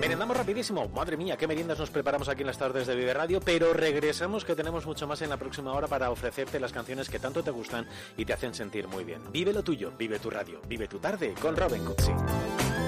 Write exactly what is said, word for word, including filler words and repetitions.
Merendamos rapidísimo. Madre mía, qué meriendas nos preparamos aquí en las tardes de Vive Radio, pero regresamos que tenemos mucho más en la próxima hora para ofrecerte las canciones que tanto te gustan y te hacen sentir muy bien. Vive lo tuyo, vive tu radio, vive tu tarde con Robin Cutsi.